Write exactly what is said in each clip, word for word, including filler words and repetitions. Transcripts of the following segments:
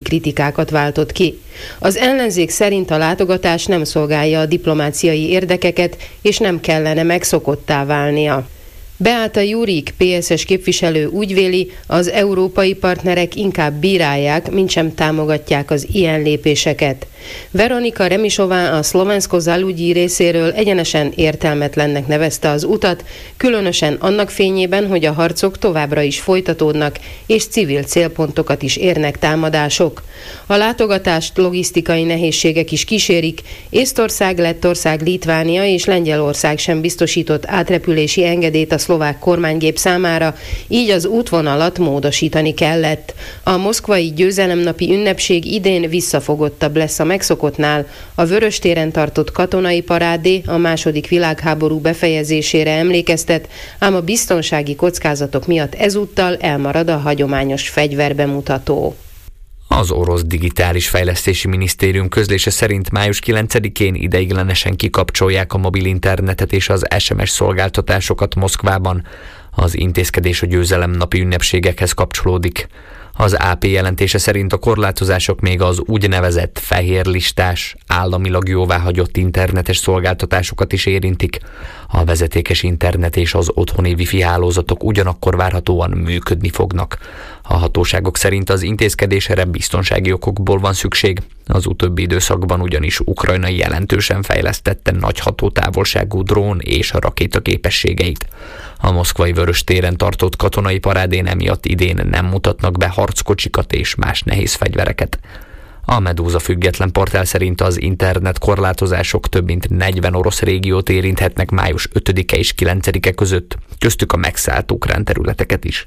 kritikákat váltott ki. Az ellenzék szerint a látogatás nem szolgálja a diplomáciai érdekeket, és nem kellene megszokottá válnia. Beáta Jurik, pé es es képviselő úgy véli, az európai partnerek inkább bírálják, mintsem támogatják az ilyen lépéseket. Veronika Remisová a Slovensko za ľudí részéről egyenesen értelmetlennek nevezte az utat, különösen annak fényében, hogy a harcok továbbra is folytatódnak, és civil célpontokat is érnek támadások. A látogatást logisztikai nehézségek is kísérik, Észtország, Lettország, Litvánia és Lengyelország sem biztosított átrepülési engedélyt a szlovák kormánygép számára, így az útvonalat módosítani kellett. A moszkvai győzelemnapi ünnepség idén visszafogottabb lesz a megszokottnál. A Vöröstéren tartott katonai parádé a második világháború befejezésére emlékeztet, ám a biztonsági kockázatok miatt ezúttal elmarad a hagyományos fegyverbemutató. Az orosz digitális fejlesztési minisztérium közlése szerint május kilencedikén ideiglenesen kikapcsolják a mobil internetet és az es em es szolgáltatásokat Moszkvában. Az intézkedés a győzelemnapi ünnepségekhez kapcsolódik. Az á pé jelentése szerint a korlátozások még az úgynevezett fehér listás, államilag jóváhagyott internetes szolgáltatásokat is érintik. A vezetékes internet és az otthoni wifi hálózatok ugyanakkor várhatóan működni fognak. A hatóságok szerint az intézkedésre biztonsági okokból van szükség. Az utóbbi időszakban ugyanis Ukrajna jelentősen fejlesztette nagy hatótávolságú drón és rakéta képességeit. A moszkvai Vöröstéren tartott katonai parádén emiatt idén nem mutatnak be harckocsikat és más nehéz fegyvereket. A Medúza független portál szerint az internet korlátozások több mint negyven orosz régiót érinthetnek május ötödike és kilencedike között, köztük a megszállt ukrán területeket is.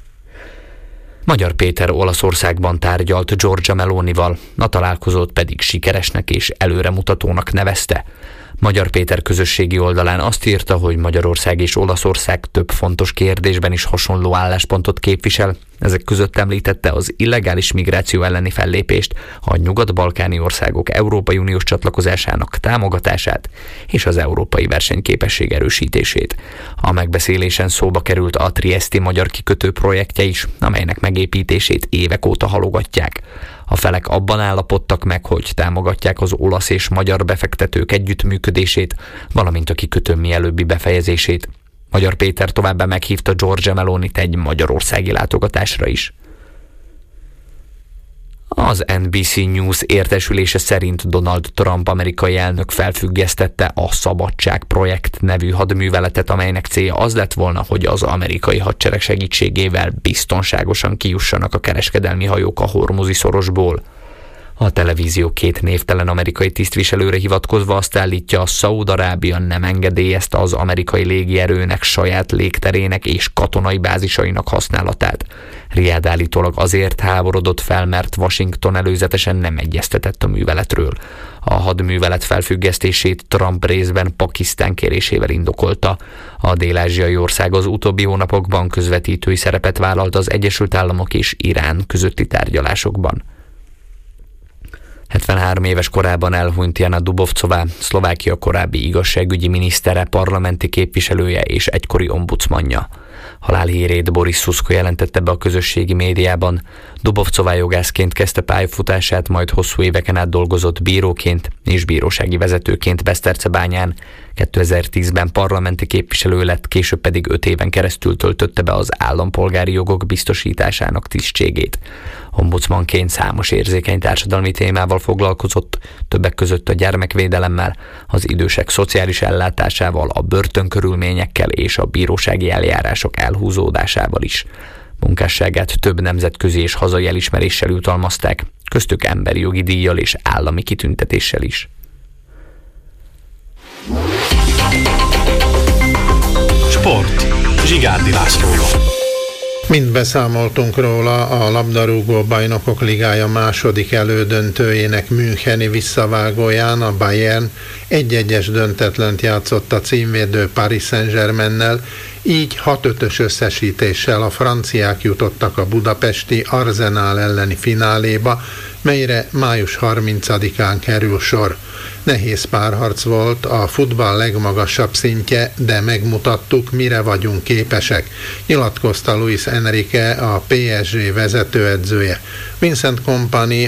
Magyar Péter Olaszországban tárgyalt Giorgia Melonival, a találkozót pedig sikeresnek és előremutatónak nevezte. Magyar Péter közösségi oldalán azt írta, hogy Magyarország és Olaszország több fontos kérdésben is hasonló álláspontot képvisel. Ezek között említette az illegális migráció elleni fellépést, a nyugat-balkáni országok Európai Uniós csatlakozásának támogatását és az európai versenyképesség erősítését. A megbeszélésen szóba került a Trieszti magyar kikötő projektje is, amelynek megépítését évek óta halogatják. A felek abban állapodtak meg, hogy támogatják az olasz és magyar befektetők együttműködését, valamint a kikötő mielőbbi befejezését. Magyar Péter továbbá meghívta Giorgia Melonit egy magyarországi látogatásra is. Az en bé cé News értesülése szerint Donald Trump amerikai elnök felfüggesztette a Szabadság projekt nevű hadműveletet, amelynek célja az lett volna, hogy az amerikai hadsereg segítségével biztonságosan kijussanak a kereskedelmi hajók a Hormuzi szorosból. A televízió két névtelen amerikai tisztviselőre hivatkozva azt állítja, a Szaúd-Arábia nem engedélyezte az amerikai légierőnek saját légterének és katonai bázisainak használatát. Riad állítólag azért háborodott fel, mert Washington előzetesen nem egyeztetett a műveletről. A hadművelet felfüggesztését Trump részben Pakisztán kérésével indokolta. A dél-ázsiai ország az utóbbi hónapokban közvetítői szerepet vállalt az Egyesült Államok és Irán közötti tárgyalásokban. hetvenhárom éves korában elhunyt Jana Dubovcová, Szlovákia korábbi igazságügyi minisztere, parlamenti képviselője és egykori ombudsmanja. Halálhírét Boris Szuszko jelentette be a közösségi médiában. Dubovcová jogászként kezdte pályafutását, majd hosszú éveken át dolgozott bíróként és bírósági vezetőként Besztercebányán. kétezer-tízben parlamenti képviselő lett, később pedig öt éven keresztül töltötte be az állampolgári jogok biztosításának tisztségét. Ombudsmanként számos érzékeny társadalmi témával foglalkozott, többek között a gyermekvédelemmel, az idősek szociális ellátásával, a börtönkörülményekkel és a bírósági eljárások elhúzódásával is. Munkásságát több nemzetközi és hazai elismeréssel jutalmazták, köztük emberi jogi díjjal és állami kitüntetéssel is. Sport. Zsigárdi Lászlóval. Mind beszámoltunk róla, a labdarúgó bajnokok ligája második elődöntőjének müncheni visszavágóján a Bayern egy-egyes döntetlent játszott a címvédő Paris Saint-Germainnel, így hat ötös összesítéssel a franciák jutottak a budapesti Arsenal elleni fináléba, melyre május harmincadikán kerül sor. Nehéz párharc volt, a futball legmagasabb szintje, de megmutattuk, mire vagyunk képesek, nyilatkozta Luis Enrique, a pé es gé vezetőedzője. Vincent Kompany